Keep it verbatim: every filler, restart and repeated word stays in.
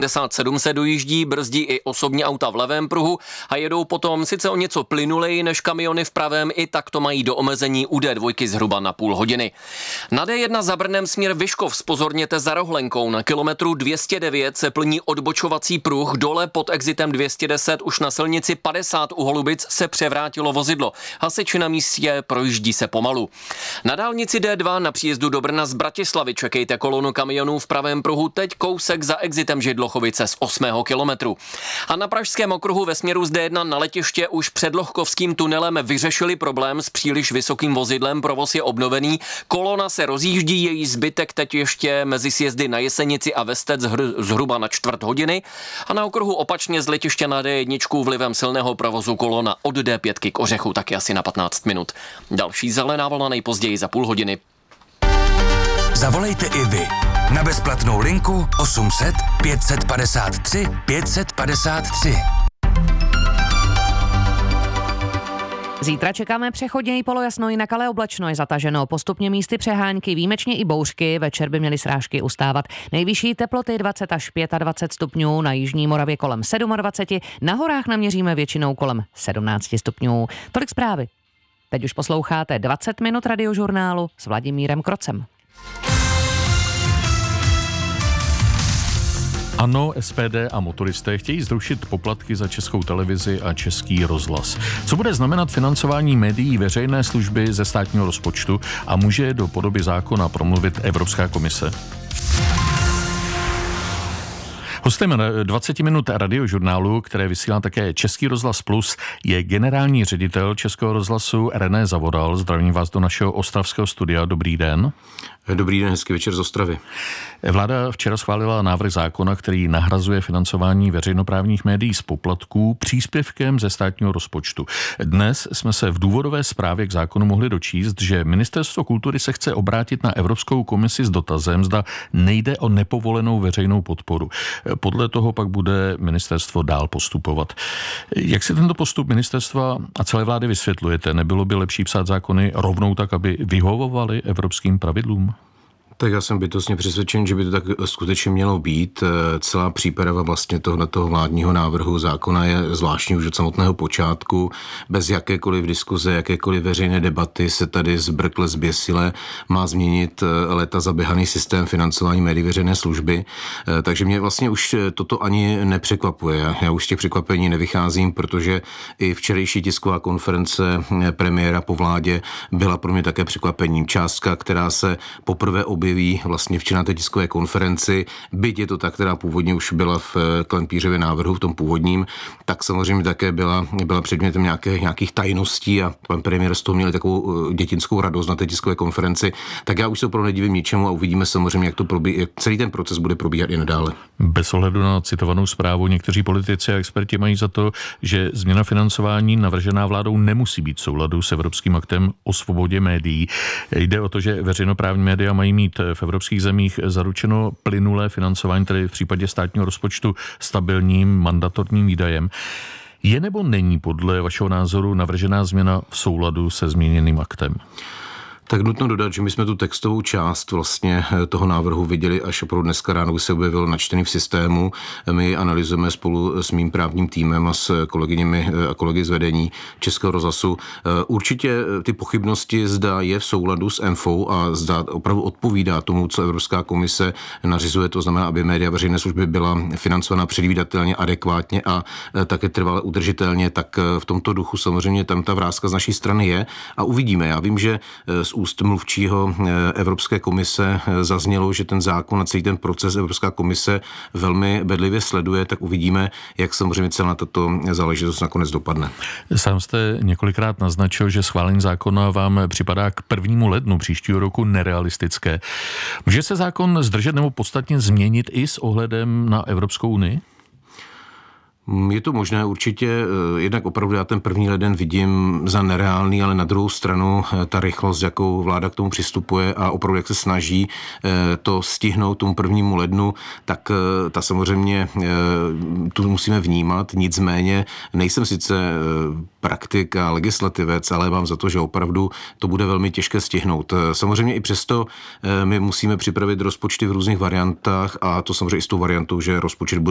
padesát sedm se dojíždí, brzdí i osobní auta v levém pruhu a jedou potom sice o něco plynuleji než kamiony v pravém, i tak to mají do omezení u D dva zhruba na půl hodiny. Na D jedna za Brnem směr Vyškov zpozorněte za rohlenkou. Na kilometru dvě stě devět se plní odbočovací pruh, dole pod exitem dvě stě deset už na silnici padesát u Holubic se převrátilo vozidlo. Hasiči na místě, projíždí se pomalu. Na dálnici D dva na příjezdu do Brna z Bratislavy čekejte kolonu kamionů v pravém pruhu, teď kousek za exitem Židlochovice z osmého kilometru. A na pražském okruhu ve směru z D jedna na letiště už před Lohkovským tunelem vyřešili problém s příliš vysokým vozidlem, provoz je obnovený, kolona se rozjíždí, její zbytek teď ještě mezi sjezdy na Jesenici a Vestec zhruba na čtvrt hodiny a na okruhu opačně z letiště na D jedna vlivem silného provozu kolona od D pět k Ořechu taky asi na patnáct minut. Další zelená vlna nejpozději za půl hodiny. Zavolejte i vy na bezplatnou linku osm set pět padesát tři pět padesát tři. Zítra čekáme přechodně i polojasno, jinak ale oblačno je zataženo. Postupně místy přehánky, výjimečně i bouřky, večer by měly srážky ustávat. Nejvyšší teploty dvacet až dvacet pět stupňů, na jižní Moravě kolem dvacet sedm, na horách naměříme většinou kolem sedmnáct stupňů. Tolik zprávy. Teď už posloucháte dvacet minut radiožurnálu s Vladimírem Krocem. ANO, S P D a motoristé chtějí zrušit poplatky za Českou televizi a Český rozhlas. Co bude znamenat financování médií veřejné služby ze státního rozpočtu a může do podoby zákona promluvit Evropská komise? Hostem dvacet minut radiožurnálu, které vysílá také Český rozhlas Plus, je generální ředitel Českého rozhlasu René Zavoral. Zdravím vás do našeho ostravského studia. Dobrý den. Dobrý den, hezký večer z Ostravy. Vláda včera schválila návrh zákona, který nahrazuje financování veřejnoprávních médií z poplatků příspěvkem ze státního rozpočtu. Dnes jsme se v důvodové zprávě k zákonu mohli dočíst, že Ministerstvo kultury se chce obrátit na Evropskou komisi s dotazem, zda nejde o nepovolenou veřejnou podporu. Podle toho pak bude ministerstvo dál postupovat. Jak si tento postup ministerstva a celé vlády vysvětlujete? Nebylo by lepší psát zákony rovnou tak, aby vyhovovaly evropským pravidlům? Tak já jsem bytostně přesvědčen, že by to tak skutečně mělo být. Celá příprava vlastně tohoto vládního návrhu zákona je zvláštní už od samotného počátku. Bez jakékoliv diskuze, jakékoliv veřejné debaty se tady zbrkle zběsile má změnit léta zaběhaný systém financování médií veřejné služby. Takže mě vlastně už toto ani nepřekvapuje. Já už z těch překvapení nevycházím, protože i včerejší tisková konference premiéra po vládě byla pro mě také překvapením. Částka, která se poprvé objeví vlastně včera na té tiskové konferenci, byť je to ta, která původně už byla v Klempířově návrhu, v tom původním, tak samozřejmě také byla, byla předmětem nějaké, nějakých tajností a pan premiér z toho měl takovou dětinskou radost na té tiskové konferenci, tak já už se opravdu nedivím ničemu a uvidíme samozřejmě, jak to probí, jak celý ten proces bude probíhat i nadále. Bez ohledu na citovanou zprávu někteří politici a experti mají za to, že změna financování navržená vládou nemusí být v souladu s Evropským aktem o svobodě médií. Jde o to, že veřejnoprávní média mají mít v evropských zemích zaručeno plynulé financování, tedy v případě státního rozpočtu stabilním mandatorním výdajem. Je nebo není podle vašeho názoru navržená změna v souladu se změněným aktem? Tak nutno dodat, že my jsme tu textovou část vlastně toho návrhu viděli až opravdu dneska ráno, kdy se objevil načtený v systému. My analyzujeme spolu s mým právním týmem a s kolegyněmi a kolegy z vedení Českého rozhlasu. Určitě ty pochybnosti, zda je v souladu s E M F O a zda opravdu odpovídá tomu, co Evropská komise nařizuje, to znamená, aby média veřejné služby byla financována předvídatelně, adekvátně a také trvale udržitelně, tak v tomto duchu samozřejmě tam ta vrázka z naší strany je a uvidíme. Já vím, že z úst mluvčího Evropské komise zaznělo, že ten zákon a celý ten proces Evropská komise velmi bedlivě sleduje, tak uvidíme, jak samozřejmě celá tato záležitost nakonec dopadne. Sám jste několikrát naznačil, že schválení zákona vám připadá k prvnímu lednu příštího roku nerealistické. Může se zákon zdržet nebo podstatně změnit i s ohledem na Evropskou unii? Je to možné určitě, jednak opravdu já ten první leden vidím za nereálný, ale na druhou stranu ta rychlost, jakou vláda k tomu přistupuje a opravdu jak se snaží to stihnout tomu prvnímu lednu, tak ta samozřejmě tu musíme vnímat, nicméně nejsem sice praktik a legislativec, ale mám za to, že opravdu to bude velmi těžké stihnout. Samozřejmě i přesto my musíme připravit rozpočty v různých variantách a to samozřejmě i s tou variantou, že rozpočet bude